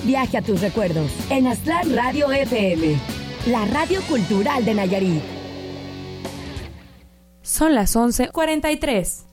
Viaje a tus recuerdos en Aztlán Radio FM, la radio cultural de Nayarit. Son las 11:43.